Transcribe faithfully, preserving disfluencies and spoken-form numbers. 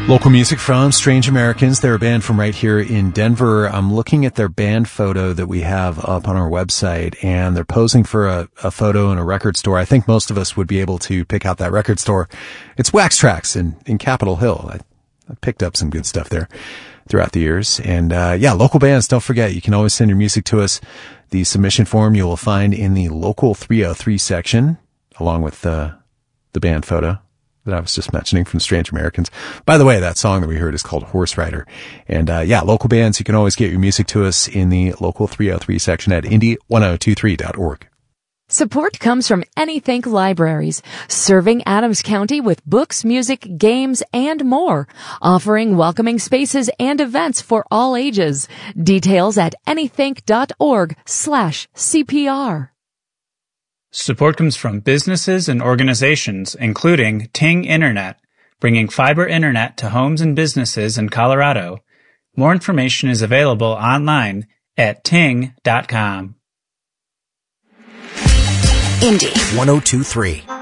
Local music from Strange Americans. They're a band from right here in Denver. I'm looking at their band photo that we have up on our website, and they're posing for a, a photo in a record store. I think most of us would be able to pick out that record store. It's Wax Trax in, in Capitol Hill. I, I picked up some good stuff there throughout the years. And, uh, yeah, local bands, don't forget, you can always send your music to us. The submission form you will find in the Local three oh three section, along with uh, the band photo that I was just mentioning from Strange Americans. By the way, that song that we heard is called Horse Rider. And, uh, yeah, local bands, you can always get your music to us in the Local three oh three section at indie ten twenty-three dot org. Support comes from Anythink Libraries, serving Adams County with books, music, games, and more, offering welcoming spaces and events for all ages. Details at anythink.org slash CPR. Support comes from businesses and organizations, including Ting Internet, bringing fiber internet to homes and businesses in Colorado. More information is available online at ting dot com. Indie ten twenty-three.